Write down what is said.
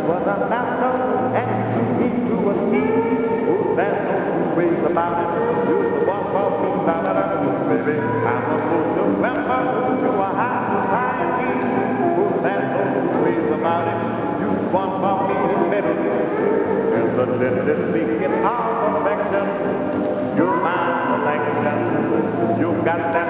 was a master and he drew a scheme. Oh, there's no two ways about it. You're the one for me, baby. I'm supposed to remember you are high society. Oh, there's no two ways about it. You're the one for me, baby. There's a tendency in our perfection. You're my selection. You got that.